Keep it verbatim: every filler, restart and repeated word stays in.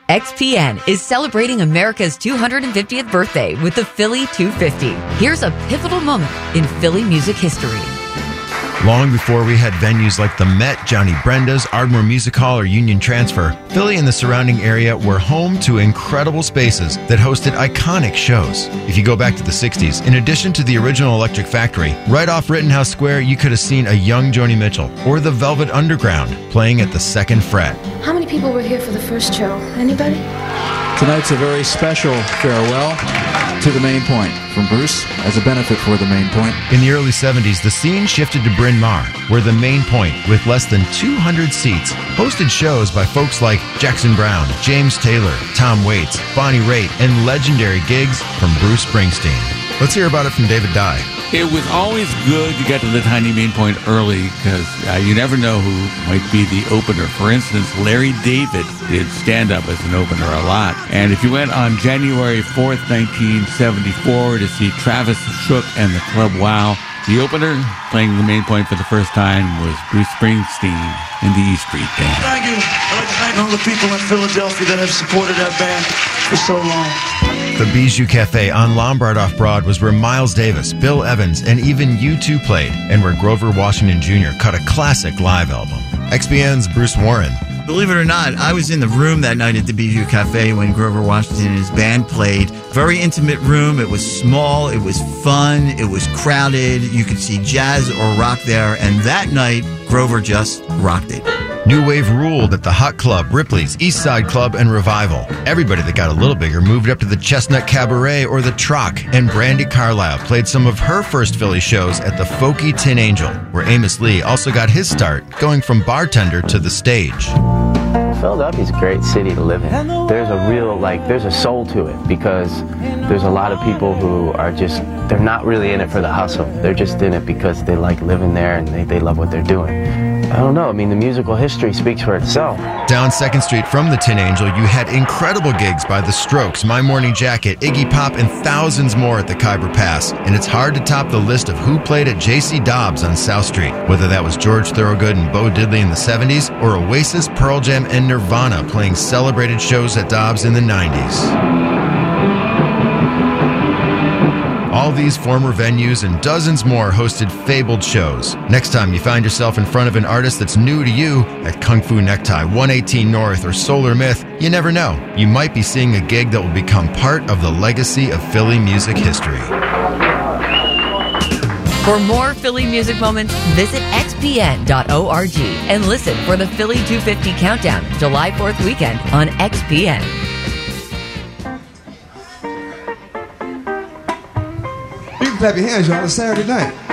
X P N is celebrating America's two hundred fiftieth birthday with the Philly two fifty. Here's a pivotal moment in Philly music history. Long before we had venues like the Met, Johnny Brenda's, Ardmore Music Hall, or Union Transfer, Philly and the surrounding area were home to incredible spaces that hosted iconic shows. If you go back to the sixties, in addition to the original Electric Factory, right off Rittenhouse Square, you could have seen a young Joni Mitchell or the Velvet Underground playing at the Second Fret. How many people were here for the first show? Anybody? Tonight's a very special farewell to the Main Point from Bruce as a benefit for the Main Point. In the early seventies, the scene shifted to Bryn Mawr, where the Main Point, with less than two hundred seats, hosted shows by folks like Jackson Browne, James Taylor, Tom Waits, Bonnie Raitt, and legendary gigs from Bruce Springsteen. Let's hear about it from David Dye. It was always good to get to the tiny Main Point early because uh, you never know who might be the opener. For instance, Larry David did stand-up as an opener a lot. And if you went on January fourth, nineteen seventy-four to see Travis Shook and the Club Wow, the opener playing the Main Point for the first time was Bruce Springsteen and the E Street Band. Thank you. I'd like to thank all the people in Philadelphia that have supported that band for so long. The Bijou Cafe on Lombard off Broad was where Miles Davis, Bill Evans, and even U two played, and where Grover Washington Junior cut a classic live album. X P N's Bruce Warren. Believe it or not, I was in the room that night at the Bijou Cafe when Grover Washington and his band played. Very intimate room. It was small. It was fun. It was crowded. You could see jazz or rock there. And that night, Grover just rocked it. New Wave ruled at the Hot Club, Ripley's, East Side Club, and Revival. Everybody that got a little bigger moved up to the Chestnut Cabaret or the Troc, and Brandi Carlile played some of her first Philly shows at the Folky Tin Angel, where Amos Lee also got his start, going from bartender to the stage. Philadelphia's a great city to live in. There's a real, like, there's a soul to it because there's a lot of people who are just, they're not really in it for the hustle. They're just in it because they like living there and they, they love what they're doing. I don't know. I mean, the musical history speaks for itself. Down second Street from the Tin Angel, you had incredible gigs by The Strokes, My Morning Jacket, Iggy Pop, and thousands more at the Khyber Pass. And it's hard to top the list of who played at J C Dobbs on South Street, whether that was George Thorogood and Bo Diddley in the seventies, or Oasis, Pearl Jam, and Nirvana playing celebrated shows at Dobbs in the nineties. All these former venues and dozens more hosted fabled shows. Next time you find yourself in front of an artist that's new to you at Kung Fu Necktie, one eighteen North, or Solar Myth, you never know. You might be seeing a gig that will become part of the legacy of Philly music history. For more Philly music moments, visit x p n dot org and listen for the Philly two fifty Countdown, July fourth weekend on X P N. You can clap your hands, y'all. It's Saturday night.